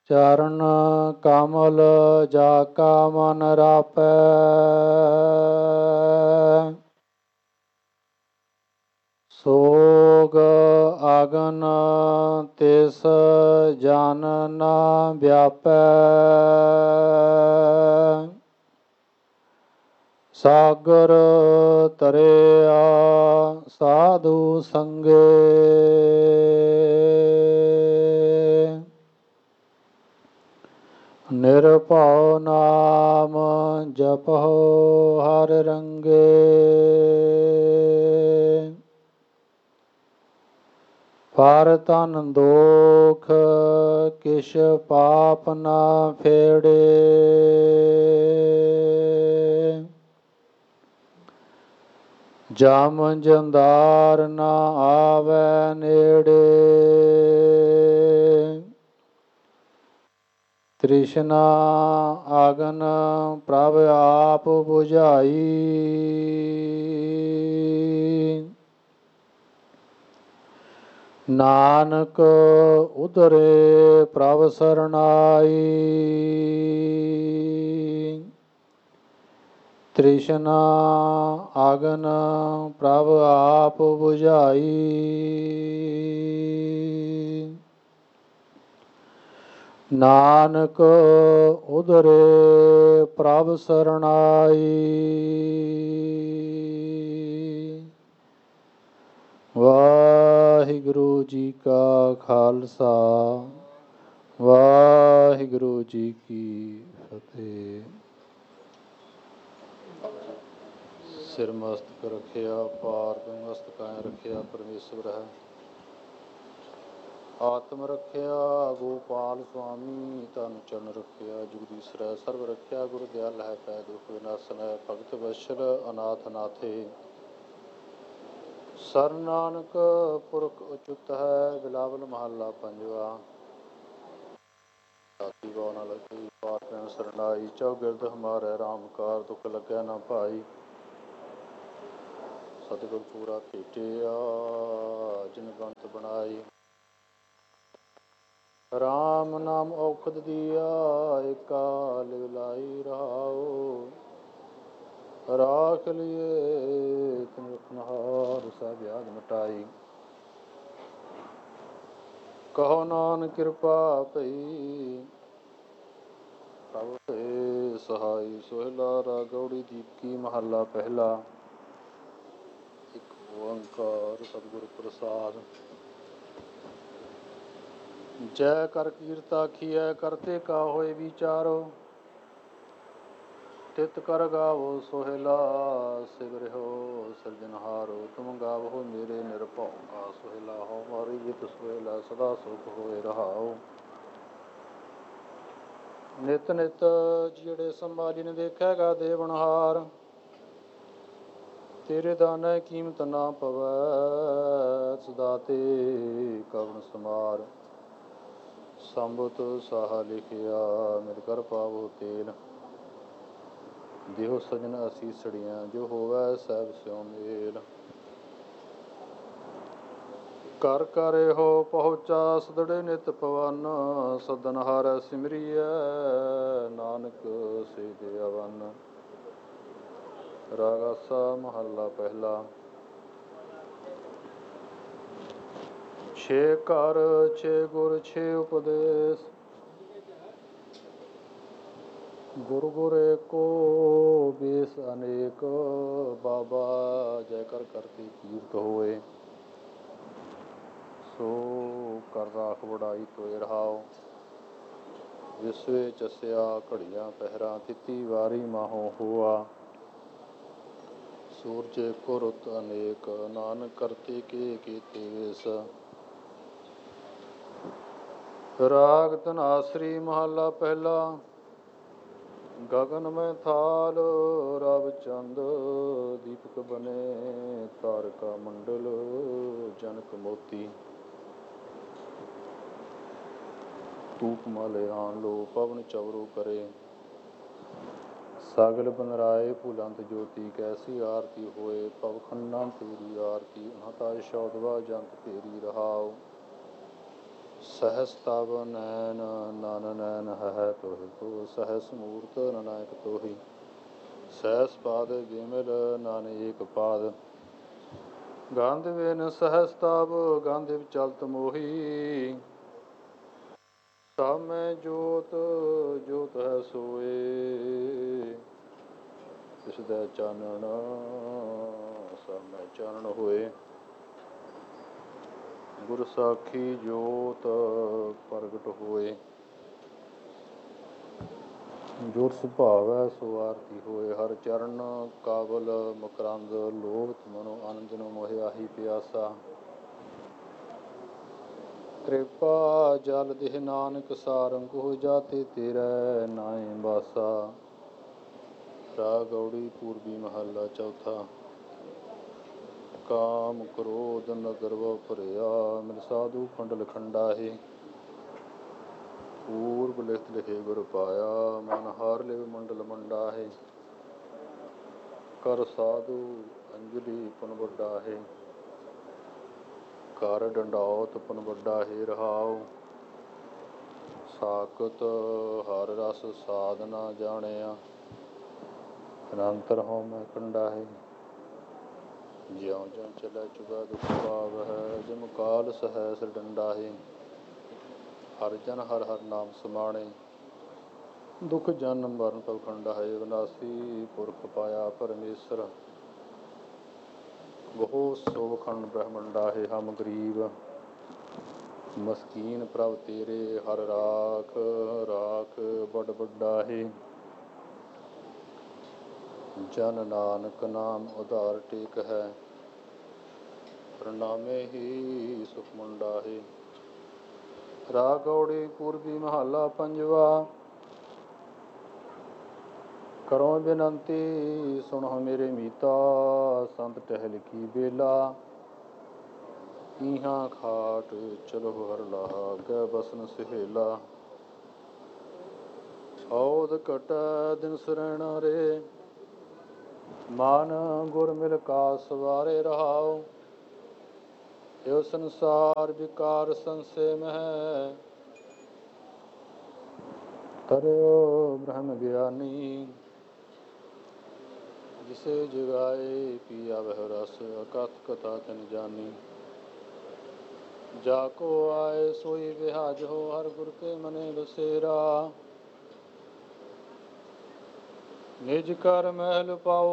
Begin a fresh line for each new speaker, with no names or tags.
ਚਰਨ ਕਮਲ ਜਾ ਕਾ ਮਨ ਰਾਪੈ। ਸੋਗ ਅਗਨ ਤਿਸ ਜਨ ਨ ਵਿਆਪੈ। ਸਾਗਰ ਤਰਿਆ ਸਾਧੂ ਸੰਗੇ। ਨਿਰਭਉ ਨਾਮ ਜਪਹੁ ਹਰਿ ਰੰਗੇ। ਪਰ ਤਨ ਦੋਖ ਕਿਛ ਪਾਪ ਨਾ ਫੇੜੇ। ਜਮ ਜੰਦਾਰ ਨਾ ਆਵੈ ਨੇੜੇ। ਤ੍ਰਿਸ਼ਨਾ ਅਗਨ ਪ੍ਰਭ ਆਪ ਬੁਝਾਈ। ਨਾਨਕ ਉਧਰੇ ਪ੍ਰਭ ਸਰਨਾਈ। ਤ੍ਰਿਸ਼ਨਾ ਅਗਨ ਪ੍ਰਭ ਆਪ ਬੁਝਾਈ। ਨਾਨਕ ਉਧਰੇ ਪ੍ਰਭ ਸਰਨਾਈ। ਵਾਹਿਗੁਰੂ ਜੀ ਕਾ ਖਾਲਸਾ ਵਾਹਿਗੁਰੂ ਜੀ ਕੀ ਫਤਿਹ। ਸਿਰ ਮਸਤਕ ਰੱਖਿਆ ਪਾਰ ਮਸਤਕਾਇ ਰੱਖਿਆ ਪਰਮੇਸ਼ਵਰ ਹੈ। ਆਤਮ ਰੱਖਿਆ ਗੋਪਾਲ ਸੁਆਮੀ। ਧਨ ਚਰਨ ਰੱਖਿਆ ਜਗਦੀਸ਼ਰੈ। ਸਰਬ ਰੱਖਿਆ ਗੁਰ ਦਿਆਲ ਹੈ। ਪੈ ਦੁਖ ਵਿਨਾਸ਼ਨ ਹੈ। ਭਗਤ ਵਸ਼ਲ ਅਨਾਥ ਨਾਥੇ। ਸਰ ਨਾਨਕ ਪੁਰਖ ਉਚਿਤ ਹੈ। ਬਿਲਾਵਲ ਮਹੱਲਾ ਪੰਜਵਾ। ਸਰਨਾਈ ਚੌਗਿਰਦ ਹਮਾਰੇ ਰਾਮ ਕਾਰ। ਦੁਖ ਲੱਗਿਆ ਨਾ ਭਾਈ ਸਤਿਗੁਰ ਪੂਰਾ ਭੇਟਿਆ। ਜਿਨ ਬੰਤ ਬਣਾਈ ਰਾਮ ਨਾਮ ਔਖਦ ਦੀਆ। ਏਕਾ ਲਿਵ ਲਾਈ ਰਹਾਉ। ਰਾਖ ਲਿਏ ਤਿਨ ਰਖਨਹਾਰ। ਸਭ ਵਿਆਧ ਮਿਟਾਈ। ਕਹੋ ਨਾਨਕ ਕਿਰਪਾ ਭਈ ਪ੍ਰਭ ਭਏ ਸਹਾਈ। ਸੋਹਿਲਾ ਰਾਗ ਗੌੜੀ ਦੀਪਕੀ ਮਹੱਲਾ ਪਹਿਲਾ। ਇੱਕ ਓੰਕਾਰ ਸਤਿਗੁਰ ਪ੍ਰਸਾਦਿ। ਜੈ ਕਰ ਕੀਰਤ ਆਖੀਐ ਕਰਤੇ ਕਾ ਹੋਏ ਵਿਚਾਰੋ। ਤਿਤ ਕਰ ਗਾਵੋ ਸੋਹਿਲਾ ਸਿਵ ਰਹਿਓ ਸਿਰਜਨਹਾਰੋ। ਤੁਮ ਗਾਵੋ ਮੇਰੇ ਨਿਰਭਉ ਕਾ ਸੋਹਿਲਾ। ਹਉ ਮਾਰੀ ਜਿਤ ਸੋਹਿਲਾ ਸਦਾ ਸੁਖ ਹੋਏ ਰਹਾਉ। ਨਿਤ ਨਿਤ ਜਿਹੜੇ ਸੰਭਾਲੀ ਨ ਦੇਖੇਗਾ ਦੇਵਨਹਾਰ। ਤੇਰੇ ਦਾਨੈ ਕੀਮਤ ਨਾ ਪਵੈ। ਸਦਾ ਤੇ ਕਵਣ ਸਮਾਰ। ਸੰਬਤ ਸਾਹਾ ਲਿਖਿਆ ਮਿਲ ਕਰ ਪਾਵੋ ਤੇਲ। ਦਿਓ ਸਜਣ ਅਸੀਸੜੀਆਂ ਜੋ ਹੋਵੈ ਸਹਿਬ ਸਿਉ ਮੇਲ। ਕਰ ਕਰ ਇਹੋ ਪਹੁੰਚਾ ਸਦੜੇ ਨਿਤ ਪਵਨ। ਸਦਨਹਾਰੈ ਸਿਮਰਿਐ ਨਾਨਕ ਸੇ ਦੇ ਅਵਨ। ਰਾਗ ਆਸਾ ਮਹੱਲਾ ਪਹਿਲਾ। ਛੇ ਘਰ ਛੇ ਗੁਰ ਛੇ ਉਪਦੇਸ਼। ਗੁਰ ਗੁਰ ਏਕੋ ਬੇਸ ਅਨੇਕ। ਬਾਬਾ ਜੈ ਕਰ ਕਰਤੇ ਕੀਰਤ ਹੋਏ। ਸੋ ਕਰ ਰਾਖ ਵਡਾਈ ਤੋਇ ਰਹਾਉ। ਵਿਸਵੇ ਚਸਿਆ ਘੜੀਆਂ ਪਹਿਰਾ। ਤਿਤੀ ਵਾਰੀ ਮਾਹੋ ਹੋਆ। ਸੂਰਜ ਏਕੋ ਰੁੱਤ ਅਨੇਕ। ਨਾਨਕ ਕਰਤੇ ਕੇ ਕੀਤੇ ਵੇਸ। ਰਾਗ ਧਨਾਸਰੀ ਮਹੱਲਾ ਪਹਿਲਾ। ਗਗਨ ਮੈਂ ਥਾਲ ਰਵ ਚੰਦ। ਦੀਪਕ ਬਨੇ ਤਾਰਕਾ ਮੰਡਲ। ਜਨਕ ਮੋਤੀ ਧੂਪ ਮਾਲੇ ਆਨ ਲੋ। ਪਵਨ ਚਵਰੂ ਕਰੇ ਸਗਲ ਬਨਰਾਏ। ਭੁਲੰਤ ਜੋਤੀ ਕੈਸੀ ਆਰਤੀ ਹੋਏ। ਪਵ ਖੰਡਾ ਤੇਰੀ ਆਰਤੀ। ਅਨਹਤਾ ਸ਼ੌਦਵਾ ਜੰਤ ਤੇਰੀ ਰਹਾਉ। सहस तब नैन नन नैन है तोहि को सहस मूर्त ननायक तोहि सहस पाद जिमिल नन एक पाद ਗਾਂਧ ਬਿਨ ਸਹਸ ਤਬ ਗਾਂਧਿਵ ਚਲਤ ਮੋਹੀ ਸਭ ਮੈਂ ਜੋਤ ਜੋਤ ਹੈ ਸੋਏ ਤਿਸ ਦਾ ਚਾਨਣ ਸਭ ਮੈਂ ਚਾਨਣ ਹੋਏ ਗੁਰ ਸਾਖੀ ਜੋਤ ਪ੍ਰਗਟ ਹੋਏ ਜੋਤ ਸੁਭਾਵੈ ਸੋ ਆਰਤੀ ਹੋਏ ਹਰ ਚਰਨ ਕਾਬਲ ਮਕਰੰਦ ਲੋਭਤ ਮਨੋ ਆਨੰਦ ਨੂੰ ਮੋਹਿ ਆਹੀ ਪਿਆਸਾ ਕਿਰਪਾ ਜਲ ਦੇਹ ਨਾਨਕ ਸਾਰੰਗ ਹੋ ਜਾਤੇ ਤੇਰੇ ਨਾਏ ਬਾਸਾ ਰਾਗ ਗੌੜੀ ਪੂਰਬੀ ਮਹੱਲਾ ਚੌਥਾ ਕਾਮ ਕ੍ਰੋਧ ਨਦਰ ਵ ਭਰਿਆ ਮਿਲ ਸਾਧੂ ਖੰਡਲ ਖੰਡਾਹੇ ਪੂਰਬ ਲਿਖਤ ਲਿਖੇ ਗੁਰ ਪਾਇਆ ਮਨ ਹਾਰ ਲਿਵ ਮੰਡਲ ਮੰਡਾਹੇ ਕਰ ਸਾਧੂ ਅੰਜਲੀ ਪੁਨ ਵੱਡਾ ਹੈ ਕਰ ਡੰਡੌਤ ਪੁਨ ਵੱਡਾ ਹੈ ਰਹਾਉ ਸਾਕਤ ਹਰ ਰਸ ਸਾਧਨਾ ਜਾਣਿਆ ਅਨੰਤਰ ਹੋ ਮੈਂ ਕੰਡਾ ਹੈ ਜਿਉਂ ਜਿਉਂ ਚੱਲੇ ਚੁਗਾ ਦੁਖ ਪਾਵ ਹੈ ਜਿਮ ਕਾਲ ਸਹੈਸ ਡੰਡਾ ਹੈ ਹਰ ਜਨ ਹਰ ਹਰ ਨਾਮ ਸਮਾਣੇ ਦੁਖ ਜਨਮ ਮਰਨ ਤਉ ਖੰਡਾ ਹੈ ਵਿਨਾਸੀ ਪੁਰਖ ਪਾਇਆ ਪਰਮੇਸ਼ਰ ਬਹੁ ਸੋ ਖੰਡ ਬ੍ਰਹਮੰਡਾ ਹੈ ਹਮ ਗਰੀਬ ਮਸਕੀਨ ਪ੍ਰਭ ਤੇਰੇ ਹਰ ਰਾਖ ਰਾਖ ਬੜ ਵੱਡਾ ਹੈ ਜਨ ਨਾਨਕ ਨਾਮ ਉਧਾਰ ਟੇਕ ਹੈ ਪ੍ਰਣਾਮੇ ਹੀ ਸੁਖ ਮੁੰਡਾ ਹੈ ਰਾਗ ਗੌੜੀ ਪੂਰਬੀ ਮਹੱਲਾ ਪੰਜਵਾ ਕਰੋ ਬੇਨੰਤੀ ਸੁਣੋ ਮੇਰੇ ਮੀਤਾ ਸੰਤ ਟਹਿਲ ਕੀ ਬੇਲਾ ਇਹਾਂ ਖਾਟ ਚਲੋ ਹਰ ਲਾਗੈ ਬਸਨ ਸਹੇਲਾ ਔਦ ਘਟੈ ਦਿਨ ਸਰੈਣਾ ਰੇ ਮਨ ਗੁਰ ਮਿਲ ਕਾ ਸਵਾਰੇ ਰਹਾਉ ਇਹ ਸੰਸਾਰ ਵਿਕਾਰ ਸੰਸੇ ਮਹਿ ਤਰਿਓ ਬ੍ਰਹਮ ਗਿਆਨੀ ਜਿਸੇ ਜਗਾਏ ਪੀਆ ਵਹਿ ਰਸ ਅਕਥ ਕਥਾ ਤਨ ਜਾਨੀ ਜਾ ਕੋ ਆਏ ਸੋਈ ਵਿਹਾਜ ਹੋ ਹਰ ਗੁਰ ਕੇ ਮਨੇ ਬਸੇਰਾ ਨਿਜ ਕਰ ਮਹਿਲ ਪਾਓ